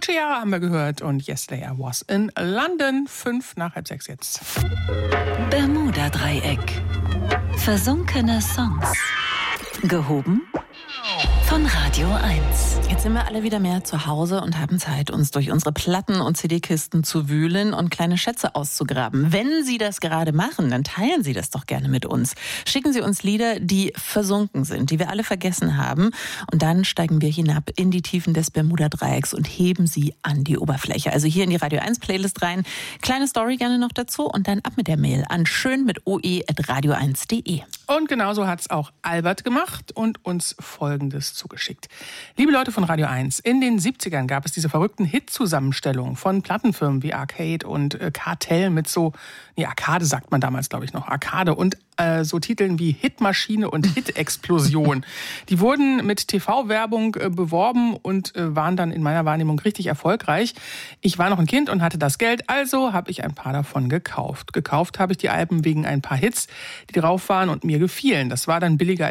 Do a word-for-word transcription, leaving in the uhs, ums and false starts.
Ciara haben wir gehört und Yesterday I Was in London. Fünf nach halb sechs jetzt. Bermuda-Dreieck. Versunkene Songs. Gehoben von Radio eins. Jetzt sind wir alle wieder mehr zu Hause und haben Zeit, uns durch unsere Platten- und C D-Kisten zu wühlen und kleine Schätze auszugraben. Wenn Sie das gerade machen, dann teilen Sie das doch gerne mit uns. Schicken Sie uns Lieder, die versunken sind, die wir alle vergessen haben. Und dann steigen wir hinab in die Tiefen des Bermuda-Dreiecks und heben sie an die Oberfläche. Also hier in die Radio eins Playlist rein. Kleine Story gerne noch dazu und dann ab mit der Mail an schön mit oe at radio eins punkt de. Und genauso hat es auch Albert gemacht und uns Folgendes zugeschickt. Liebe Leute von Radio eins, in den siebzigern gab es diese verrückten Hit-Zusammenstellungen von Plattenfirmen wie Arcade und äh, Kartell mit so, nee, Arcade sagt man damals, glaube ich noch, Arcade und äh, so Titeln wie Hitmaschine und Hit-Explosion. Die wurden mit T V-Werbung äh, beworben und äh, waren dann in meiner Wahrnehmung richtig erfolgreich. Ich war noch ein Kind und hatte das Geld, also habe ich ein paar davon gekauft. Gekauft habe ich die Alben wegen ein paar Hits, die drauf waren und mir gefielen. Das war dann billiger